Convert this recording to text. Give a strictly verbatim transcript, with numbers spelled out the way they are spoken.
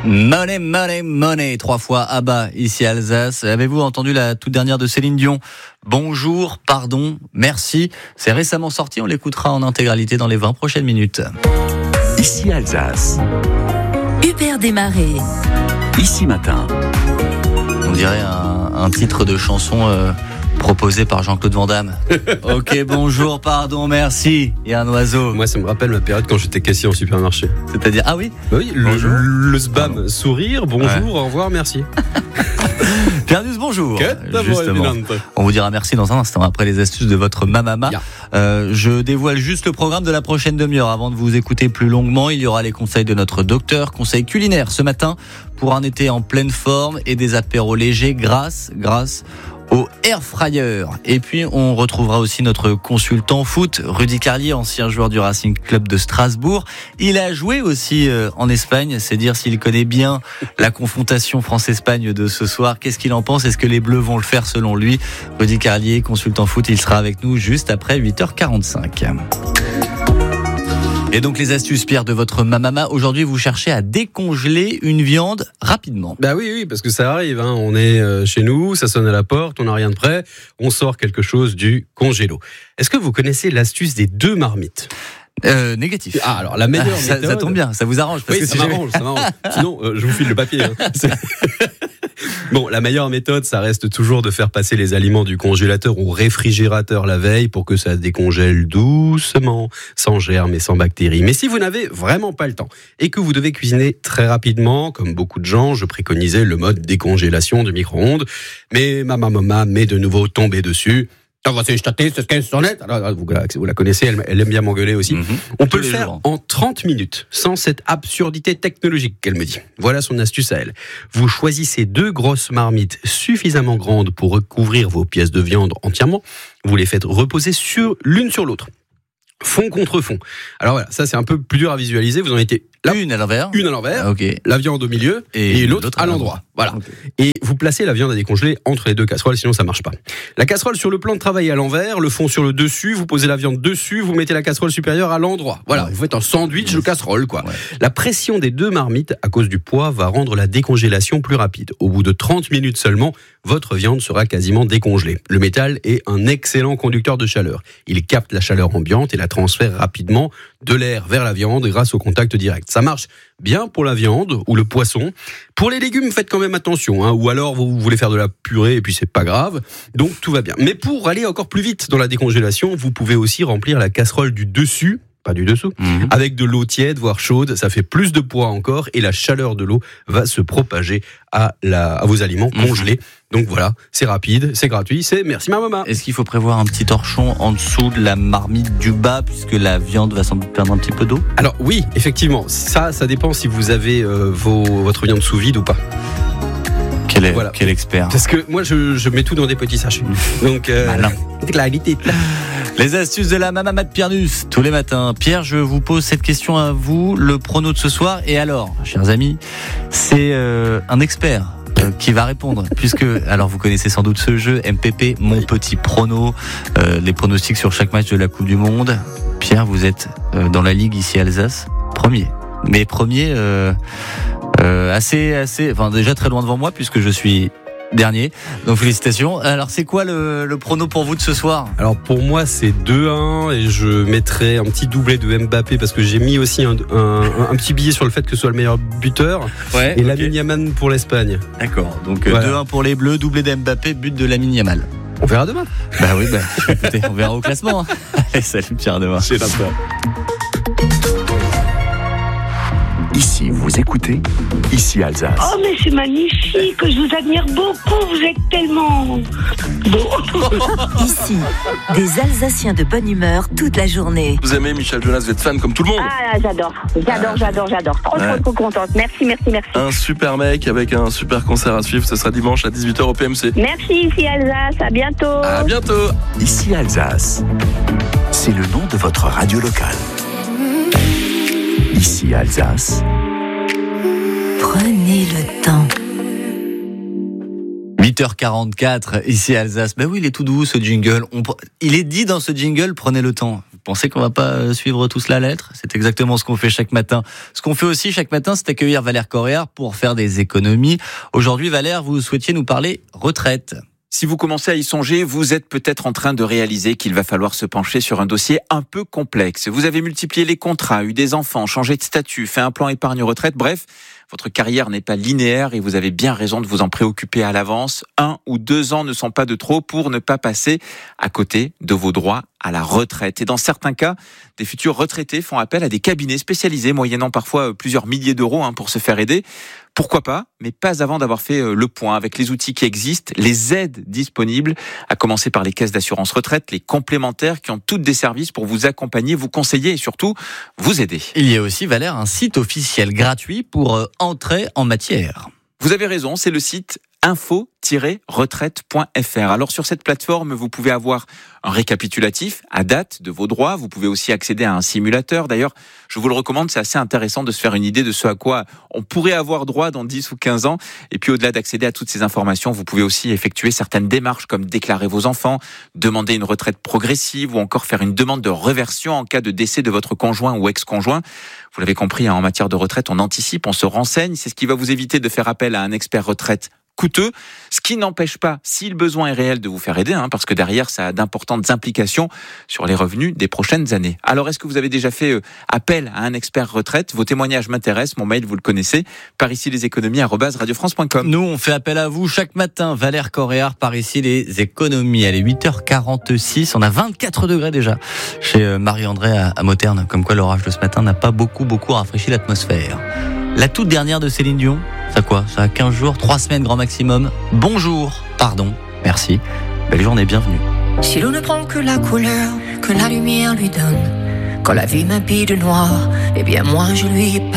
Money, money, money, trois fois à bas, ici à Alsace. Avez-vous entendu la toute dernière de Céline Dion ? Bonjour, pardon, merci. C'est récemment sorti, on l'écoutera en intégralité dans les vingt prochaines minutes. Ici Alsace. Hubert Desmarais. Ici Matin. On dirait un, un titre de chanson euh, proposé par Jean-Claude Van Damme. Ok, bonjour, pardon, merci. Il y a un oiseau. Moi, ça me rappelle ma période quand j'étais caissier en supermarché. C'est-à-dire, ah oui Oui, le, bonjour. le sbam, pardon. Sourire, bonjour, ouais. Au revoir, merci. Bienvenue, bonjour. Justement, on vous dira merci dans un instant après les astuces de votre mamama. Yeah. Euh, je dévoile juste le programme de la prochaine demi-heure avant de vous écouter plus longuement. Il y aura les conseils de notre docteur, conseils culinaires ce matin pour un été en pleine forme et des apéros légers grâce, grâce au air fryer. Et puis on retrouvera aussi notre consultant foot, Rudy Carlier, ancien joueur du Racing Club de Strasbourg. Il a joué aussi euh, en Espagne, c'est dire s'il connaît bien la confrontation France-Espagne de ce soir. Qu'est-ce qu'il en pense ? Est-ce que les Bleus vont le faire selon lui ? Rudy Carlier, consultant foot, il sera avec nous juste après huit heures quarante-cinq. Et donc les astuces, Pierre, de votre mamama. Aujourd'hui, vous cherchez à décongeler une viande rapidement. Bah oui, oui, parce que ça arrive. Hein. On est chez nous, ça sonne à la porte, on n'a rien de prêt, on sort quelque chose du congélo. Est-ce que vous connaissez l'astuce des deux marmites ? Euh, négatif. Ah, alors la meilleure ça, méthode... ça tombe bien, ça vous arrange. Parce oui, que ça si m'arrange, ça m'arrange. Sinon, euh, je vous file le papier. Hein. Bon, la meilleure méthode, ça reste toujours de faire passer les aliments du congélateur au réfrigérateur la veille pour que ça décongèle doucement, sans germes et sans bactéries. Mais si vous n'avez vraiment pas le temps et que vous devez cuisiner très rapidement, comme beaucoup de gens, je préconisais le mode décongélation de micro-ondes. Mais ma maman m'est de nouveau tombée dessus. Vous, vous la connaissez, elle, elle aime bien m'engueuler aussi. Mm-hmm. On peut le faire jours. En trente minutes, sans cette absurdité technologique qu'elle me dit. Voilà son astuce à elle. Vous choisissez deux grosses marmites suffisamment grandes pour recouvrir vos pièces de viande entièrement. Vous les faites reposer sur, l'une sur l'autre. Fond contre fond. Alors voilà, ça c'est un peu plus dur à visualiser. Vous en mettez là, une à l'envers, une à l'envers, ah, okay. La viande au milieu et, et l'autre, l'autre à l'endroit. Voilà. Okay. Et vous placez la viande à décongeler entre les deux casseroles, sinon ça marche pas. La casserole sur le plan de travail à l'envers, le fond sur le dessus. Vous posez la viande dessus, vous mettez la casserole supérieure à l'endroit. Voilà, ouais. Vous faites un sandwich de casserole, quoi. Ouais. La pression des deux marmites, à cause du poids, va rendre la décongélation plus rapide. Au bout de trente minutes seulement, votre viande sera quasiment décongelée. Le métal est un excellent conducteur de chaleur. Il capte la chaleur ambiante et la transfère rapidement de l'air vers la viande grâce au contact direct. Ça marche bien pour la viande ou le poisson. Pour les légumes, faites quand même attention, hein, ou alors vous voulez faire de la purée et puis c'est pas grave. Donc tout va bien. Mais pour aller encore plus vite dans la décongélation, vous pouvez aussi remplir la casserole du dessus, pas du dessous, mmh. avec de l'eau tiède, voire chaude. Ça fait plus de poids encore et la chaleur de l'eau va se propager à, la, à vos aliments mmh. congelés. Donc voilà, c'est rapide, c'est gratuit, c'est merci ma maman. Est-ce qu'il faut prévoir un petit torchon en dessous de la marmite du bas puisque la viande va sans doute perdre un petit peu d'eau ? Alors oui, effectivement, ça, ça dépend si vous avez euh, vos, votre viande sous vide ou pas. Quel, est, voilà. Quel expert. Parce que moi, je, je mets tout dans des petits sachets. Donc, euh, clarité. Les astuces de la mamama de Pierre Nuss, tous les matins. Pierre, je vous pose cette question à vous, le prono de ce soir. Et alors, chers amis, c'est euh, un expert qui va répondre, puisque, alors vous connaissez sans doute ce jeu, M P P, mon petit prono, euh, les pronostics sur chaque match de la Coupe du Monde. Pierre, vous êtes euh, dans la Ligue ici à Alsace, premier. Mais premier, euh, euh, assez, assez, enfin déjà très loin devant moi, puisque je suis dernier, donc félicitations. Alors c'est quoi le, le prono pour vous de ce soir ? Alors pour moi c'est deux un et je mettrai un petit doublé de Mbappé parce que j'ai mis aussi un, un, un petit billet sur le fait que ce soit le meilleur buteur ouais, et okay. Lamine Yamal pour l'Espagne. D'accord, donc voilà. deux un pour les Bleus, doublé de Mbappé, but de Lamine Yamal. On verra demain. Bah oui, bah écoutez, on verra au classement. Hein. Allez, salut Pierre, demain. C'est la fin. Ici, vous écoutez, ici Alsace. Oh, mais c'est magnifique, je vous admire beaucoup, vous êtes tellement beau. Ici, des Alsaciens de bonne humeur toute la journée. Vous aimez Michel Jonas, vous êtes fan comme tout le monde. Ah, j'adore, j'adore, j'adore, j'adore. Trop, ouais. trop, trop contente. Merci, merci, merci. Un super mec avec un super concert à suivre, ce sera dimanche à dix-huit heures au P M C. Merci, ici Alsace, à bientôt. À bientôt. Ici Alsace, c'est le nom de votre radio locale. Ici Alsace. Prenez le temps. huit heures quarante-quatre, ici Alsace. Ben oui, il est tout doux ce jingle. On... Il est dit dans ce jingle, prenez le temps. pensez qu'on va pas suivre tout cela à la lettre ? C'est exactement ce qu'on fait chaque matin. Ce qu'on fait aussi chaque matin, c'est accueillir Valère Corréard pour faire des économies. Aujourd'hui, Valère, vous souhaitiez nous parler retraite. Si vous commencez à y songer, vous êtes peut-être en train de réaliser qu'il va falloir se pencher sur un dossier un peu complexe. Vous avez multiplié les contrats, eu des enfants, changé de statut, fait un plan épargne-retraite, bref, votre carrière n'est pas linéaire et vous avez bien raison de vous en préoccuper à l'avance. Un ou deux ans ne sont pas de trop pour ne pas passer à côté de vos droits à la retraite. Et dans certains cas, des futurs retraités font appel à des cabinets spécialisés, moyennant parfois plusieurs milliers d'euros hein, pour se faire aider. Pourquoi pas, mais pas avant d'avoir fait le point avec les outils qui existent, les aides disponibles, à commencer par les caisses d'assurance retraite, les complémentaires qui ont toutes des services pour vous accompagner, vous conseiller et surtout vous aider. Il y a aussi, Valère, un site officiel gratuit pour entrer en matière. Vous avez raison, c'est le site info tiret retraite point f r. Alors sur cette plateforme, vous pouvez avoir un récapitulatif à date de vos droits. Vous pouvez aussi accéder à un simulateur. D'ailleurs, je vous le recommande, c'est assez intéressant de se faire une idée de ce à quoi on pourrait avoir droit dans dix ou quinze ans. Et puis au-delà d'accéder à toutes ces informations, vous pouvez aussi effectuer certaines démarches comme déclarer vos enfants, demander une retraite progressive ou encore faire une demande de réversion en cas de décès de votre conjoint ou ex-conjoint. Vous l'avez compris, en matière de retraite, on anticipe, on se renseigne. C'est ce qui va vous éviter de faire appel à un expert retraite coûteux, ce qui n'empêche pas, si le besoin est réel, de vous faire aider, hein, parce que derrière, ça a d'importantes implications sur les revenus des prochaines années. Alors, est-ce que vous avez déjà fait euh, appel à un expert retraite ? Vos témoignages m'intéressent, mon mail, vous le connaissez, par ici les économies arobase radio france point com. Nous, on fait appel à vous chaque matin. Valère Corréard, par ici les économies. Elle est huit heures quarante-six, on a vingt-quatre degrés déjà chez Marie-André à, à Moterne, comme quoi l'orage de ce matin n'a pas beaucoup, beaucoup rafraîchi l'atmosphère. La toute dernière de Céline Dion, ça quoi ? Ça a quinze jours, trois semaines grand maximum. Bonjour, pardon, merci. Belle journée, bienvenue. Si l'on ne prend que la couleur que la lumière lui donne, quand la vie m'habille de noir, eh bien moi je lui